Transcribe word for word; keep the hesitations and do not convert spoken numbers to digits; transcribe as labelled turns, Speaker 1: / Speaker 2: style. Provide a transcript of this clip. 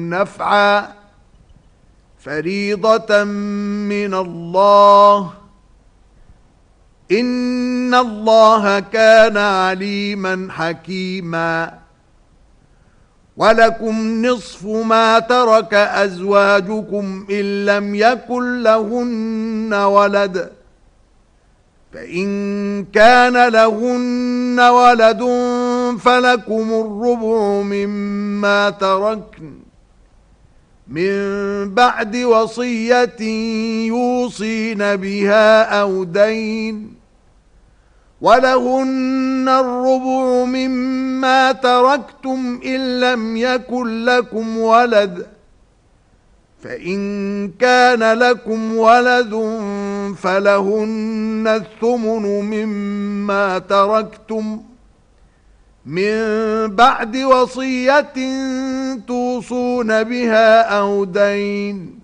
Speaker 1: نفعا فريضة من الله إن الله كان عليما حكيما ولكم نصف ما ترك أزواجكم إن لم يكن لهن ولد فإن كان لهن ولد فلكم الربع مما تركن من بعد وصية يوصين بها أو دين ولهن الربع مما تركتم إن لم يكن لكم ولد فإن كان لكم ولد فلهن الثمن مما تركتم من بعد وصية توصون بها أو دين